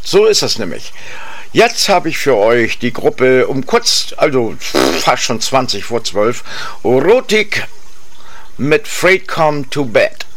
So ist es nämlich. Jetzt habe ich für euch die Gruppe fast schon 20 vor 12, Rotik mit Freight Come to Bed.